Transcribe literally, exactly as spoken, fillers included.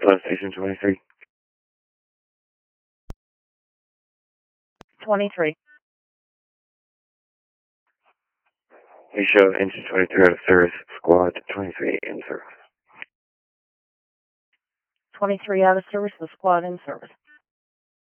Hello, Station twenty-three. twenty-three. We show engine twenty-three out of service. Squad twenty-three in service. twenty-three out of service, the squad in service.